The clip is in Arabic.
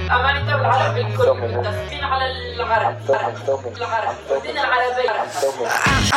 أغاني الدولة العربية الكل متفقين على العرب الدين العربية